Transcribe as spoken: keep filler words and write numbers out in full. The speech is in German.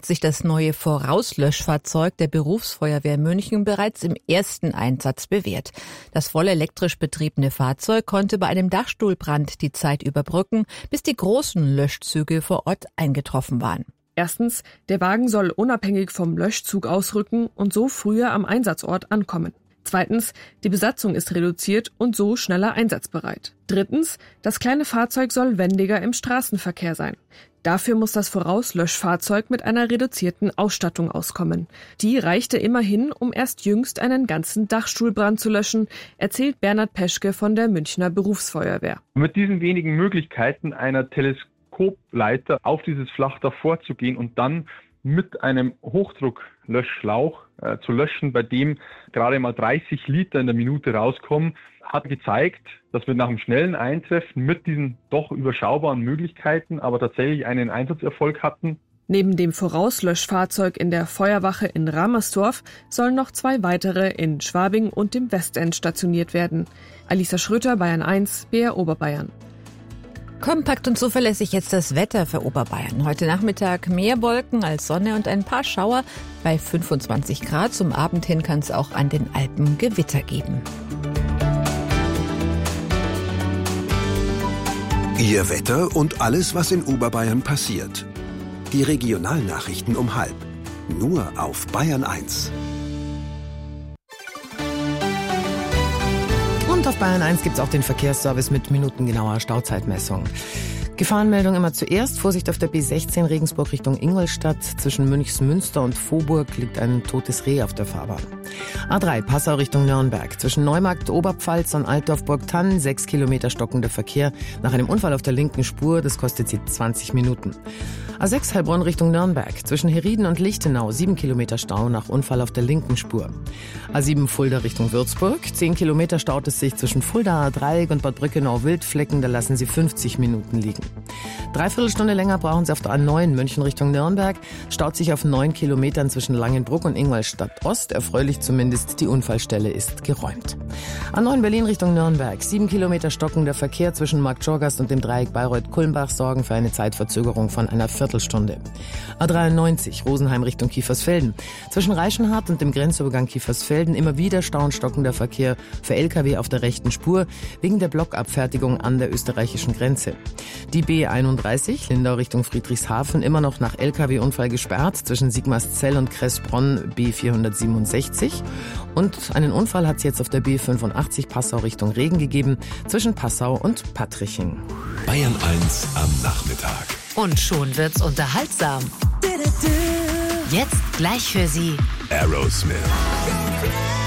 hat sich das neue Vorauslöschfahrzeug der Berufsfeuerwehr München bereits im ersten Einsatz bewährt. Das voll elektrisch betriebene Fahrzeug konnte bei einem Dachstuhlbrand die Zeit überbrücken, bis die großen Löschzüge vor Ort eingetroffen waren. Erstens, der Wagen soll unabhängig vom Löschzug ausrücken und so früher am Einsatzort ankommen. Zweitens, die Besatzung ist reduziert und so schneller einsatzbereit. Drittens, das kleine Fahrzeug soll wendiger im Straßenverkehr sein. Dafür muss das Vorauslöschfahrzeug mit einer reduzierten Ausstattung auskommen. Die reichte immerhin, um erst jüngst einen ganzen Dachstuhlbrand zu löschen, erzählt Bernhard Peschke von der Münchner Berufsfeuerwehr. Mit diesen wenigen Möglichkeiten einer Teleskopleiter auf dieses Flachdach vorzugehen und dann mit einem Hochdrucklöschschlauch äh, zu löschen, bei dem gerade mal dreißig Liter in der Minute rauskommen, hat gezeigt, dass wir nach einem schnellen Eintreffen mit diesen doch überschaubaren Möglichkeiten aber tatsächlich einen Einsatzerfolg hatten. Neben dem Vorauslöschfahrzeug in der Feuerwache in Ramersdorf sollen noch zwei weitere in Schwabing und dem Westend stationiert werden. Alisa Schröter, Bayern eins, B R Oberbayern. Kompakt und zuverlässig jetzt das Wetter für Oberbayern. Heute Nachmittag mehr Wolken als Sonne und ein paar Schauer bei fünfundzwanzig Grad. Zum Abend hin kann es auch an den Alpen Gewitter geben. Ihr Wetter und alles, was in Oberbayern passiert. Die Regionalnachrichten um halb. Nur auf Bayern eins. Und auf Bayern eins gibt es auch den Verkehrsservice mit minutengenauer Stauzeitmessung. Gefahrenmeldung immer zuerst. Vorsicht auf der B sechzehn Regensburg Richtung Ingolstadt. Zwischen Münchsmünster und Vohburg liegt ein totes Reh auf der Fahrbahn. A drei Passau Richtung Nürnberg. Zwischen Neumarkt, Oberpfalz und Altdorf-Burgthann sechs Kilometer stockender Verkehr nach einem Unfall auf der linken Spur. Das kostet sie zwanzig Minuten. A sechs Heilbronn Richtung Nürnberg. Zwischen Herrieden und Lichtenau sieben Kilometer Stau nach Unfall auf der linken Spur. A sieben Fulda Richtung Würzburg. zehn Kilometer staut es sich zwischen Fuldaer Dreieck und Bad Brückenau-Wildflecken. Da lassen Sie fünfzig Minuten liegen. Dreiviertel Stunde länger brauchen Sie auf der A neun München Richtung Nürnberg. Staut sich auf neun Kilometern zwischen Langenbruck und Ingolstadt Ost. Erfreulich zumindest, die Unfallstelle ist geräumt. A neun Berlin Richtung Nürnberg. sieben Kilometer stockender Verkehr zwischen Marktschorgast und dem Dreieck Bayreuth-Kulmbach sorgen für eine Zeitverzögerung von einer Viertelstunde. A dreiundneunzig Rosenheim Richtung Kiefersfelden. Zwischen Reichenhart und dem Grenzübergang Kiefersfelden immer wieder stau- und stockender Verkehr für L K W auf der rechten Spur wegen der Blockabfertigung an der österreichischen Grenze. Die B einunddreißig Lindau Richtung Friedrichshafen immer noch nach L K W-Unfall gesperrt zwischen Sigmarszell und Kressbronn B vierhundertsiebenundsechzig. Und einen Unfall hat es jetzt auf der B fünfundachtzig Passau Richtung Regen gegeben zwischen Passau und Pattriching. Bayern eins am Nachmittag. Und schon wird's unterhaltsam. Jetzt gleich für Sie Aerosmith.